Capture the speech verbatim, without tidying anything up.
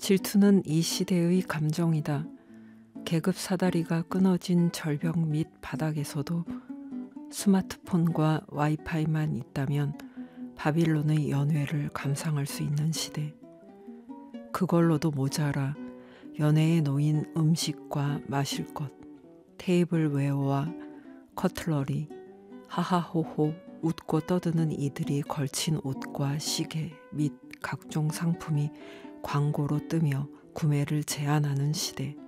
질투는 이 시대의 감정이다. 계급 사다리가 끊어진 절벽 밑 바닥에서도 스마트폰과 와이파이만 있다면 바빌론의 연회를 감상할 수 있는 시대. 그걸로도 모자라 연회에 놓인 음식과 마실 것, 테이블웨어와 커틀러리, 하하호호 웃고 떠드는 이들이 걸친 옷과 시계 및 각종 상품이 광고로 뜨며 구매를 제한하는 시대.